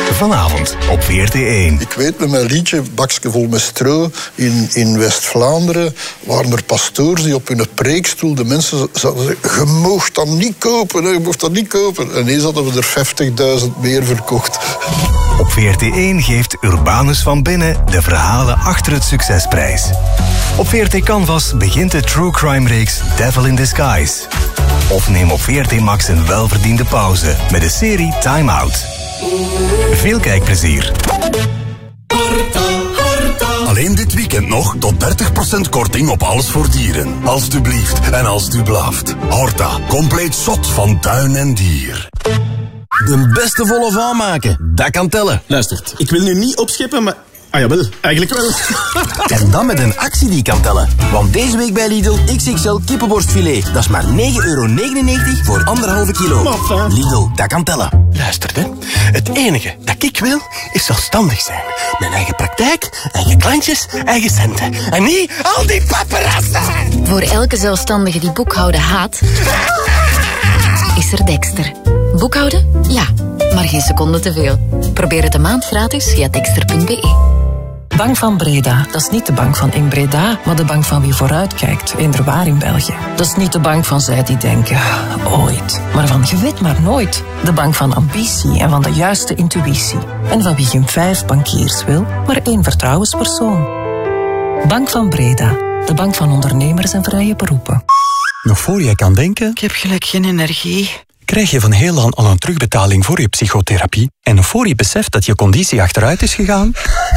Vanavond op VRT1. Ik weet, met mijn liedje Bakske vol met stro in West-Vlaanderen waren er pastoors die op hun preekstoel de mensen zouden zeggen: je moogt dat niet kopen, je moogt dat niet kopen. En ineens hadden we er 50.000 meer verkocht. Op VRT1 geeft Urbanus van Binnen de verhalen achter het succesprijs. Op VRT Canvas begint de true crime reeks Devil in Disguise. Of neem op VRT Max een welverdiende pauze met de serie Time Out. Veel kijkplezier. Alleen dit weekend nog tot 30% korting op alles voor dieren. Alsjeblieft en als u blaft. Horta, compleet zot van tuin en dier. De beste volle van maken, dat kan tellen. Luistert, ik wil nu niet opscheppen, maar... Ah jawel, eigenlijk wel. En dan met een actie die kan tellen. Want deze week bij Lidl XXL kippenborstfilet. Dat is maar €9,99 voor 1,5 kilo. Maffa. Lidl, dat kan tellen. Luistert, hè. Het enige dat ik wil, is zelfstandig zijn. Mijn eigen praktijk, eigen klantjes, eigen centen. En niet al die paparazzen. Voor elke zelfstandige die boekhouden haat, is er Dexter. Boekhouden? Ja, maar geen seconde te veel. Probeer het een maand gratis via dexter.be. Bank van Breda, dat is niet de bank van in Breda, maar de bank van wie vooruitkijkt, inderwaar in België. Dat is niet de bank van zij die denken, ooit, maar van je weet maar nooit. De bank van ambitie en van de juiste intuïtie. En van wie geen 5 bankiers wil, maar 1 vertrouwenspersoon. Bank van Breda, de bank van ondernemers en vrije beroepen. Nog voor jij kan denken, ik heb gelijk geen energie, krijg je van Heelan al een terugbetaling voor je psychotherapie. En nog voor je beseft dat je conditie achteruit is gegaan,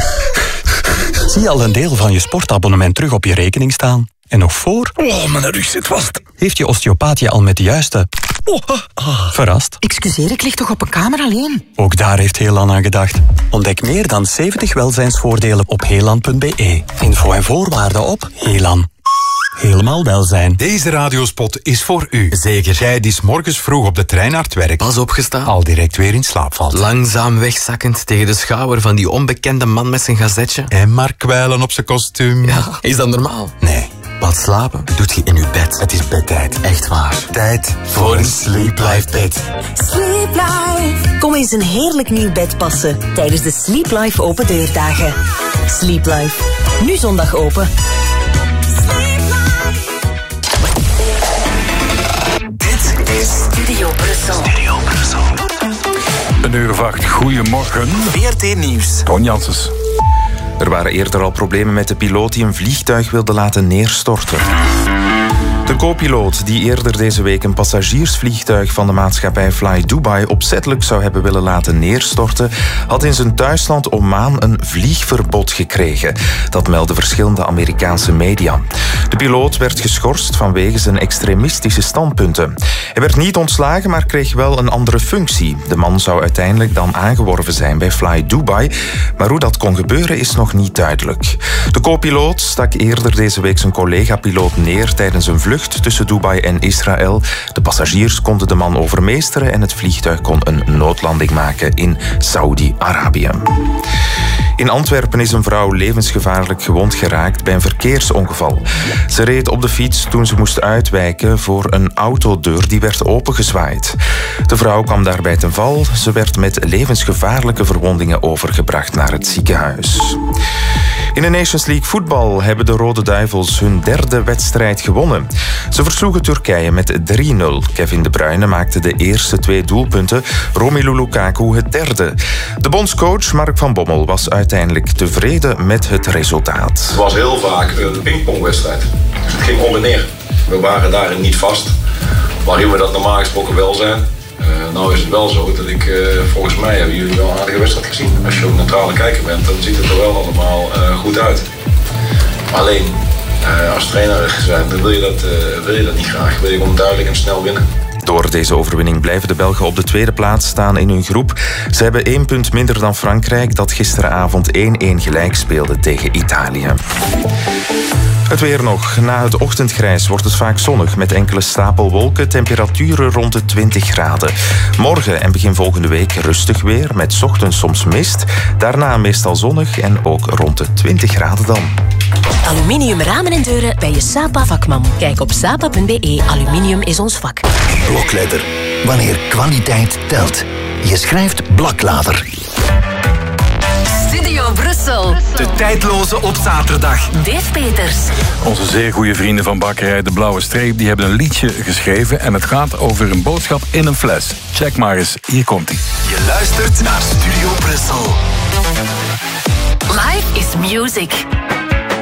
zie je al een deel van je sportabonnement terug op je rekening staan. En nog voor... Oh, mijn rug zit vast. Heeft je osteopaat je al met de juiste... verrast? Excuseer, ik lig toch op een kamer alleen? Ook daar heeft Heelan aan gedacht. Ontdek meer dan 70 welzijnsvoordelen op heelan.be. Info en voorwaarden op Heelan. Helemaal welzijn. Deze radiospot is voor u. Zeker. Jij die 's morgens vroeg op de trein naar het werk Pas opgestaan. al direct weer in slaap valt. Langzaam wegzakkend tegen de schouder van die onbekende man met zijn gazetje. En maar kwijlen op zijn kostuum. Ja, is dat normaal? Nee. Want slapen doet je in je bed. Het is bedtijd. Echt waar. Tijd voor een Sleep Life bed. Sleep Life. Kom eens een heerlijk nieuw bed passen tijdens de Sleep Life open deurdagen. Sleep Life. Nu zondag open. Dit is Studio Brussel. Een uur of 8, goedemorgen. VRT Nieuws. Ton Janssens. Er waren eerder al problemen met de piloot die een vliegtuig wilde laten neerstorten. De co-piloot die eerder deze week een passagiersvliegtuig van de maatschappij Fly Dubai opzettelijk zou hebben willen laten neerstorten, had in zijn thuisland Oman een vliegverbod gekregen. Dat melden verschillende Amerikaanse media. De piloot werd geschorst vanwege zijn extremistische standpunten. Hij werd niet ontslagen, maar kreeg wel een andere functie. De man zou uiteindelijk dan aangeworven zijn bij Fly Dubai, maar hoe dat kon gebeuren is nog niet duidelijk. De co-piloot stak eerder deze week zijn collega-piloot neer tijdens een vlucht tussen Dubai en Israël. De passagiers konden de man overmeesteren en het vliegtuig kon een noodlanding maken in Saudi-Arabië. In Antwerpen is een vrouw levensgevaarlijk gewond geraakt bij een verkeersongeval. Ze reed op de fiets toen ze moest uitwijken voor een autodeur die werd opengezwaaid. De vrouw kwam daarbij ten val. Ze werd met levensgevaarlijke verwondingen overgebracht naar het ziekenhuis. In de Nations League voetbal hebben de Rode Duivels hun 3e wedstrijd gewonnen. Ze versloegen Turkije met 3-0. Kevin De Bruyne maakte de eerste 2 doelpunten, Romelu Lukaku het 3e. De bondscoach Mark van Bommel was uiteindelijk tevreden met het resultaat. Het was heel vaak een pingpongwedstrijd. Dus het ging om en neer. We waren daarin niet vast, waarin we dat normaal gesproken wel zijn. Nou is het wel zo dat volgens mij hebben jullie wel een aardige wedstrijd gezien. Als je ook neutrale kijker bent, dan ziet het er wel allemaal goed uit. Alleen, als trainer zijn, dan wil je dat niet graag. Wil je gewoon duidelijk en snel winnen. Door deze overwinning blijven de Belgen op de 2e plaats staan in hun groep. Ze hebben 1 punt minder dan Frankrijk, dat gisteravond 1-1 gelijk speelde tegen Italië. Het weer nog. Na het ochtendgrijs wordt het vaak zonnig met enkele stapelwolken, temperaturen rond de 20 graden. Morgen en begin volgende week rustig weer, met 's ochtends soms mist. Daarna meestal zonnig en ook rond de 20 graden dan. Aluminium ramen en deuren bij je Sapa vakman. Kijk op sapa.be. Aluminium is ons vak. Blokletter. Wanneer kwaliteit telt. Je schrijft Blaklader. Studio Brussel. De tijdloze op zaterdag. Dave Peters. Onze zeer goede vrienden van bakkerij De Blauwe Streep die hebben een liedje geschreven en het gaat over een boodschap in een fles. Check maar eens, hier komt ie. Je luistert naar Studio Brussel. Life is music.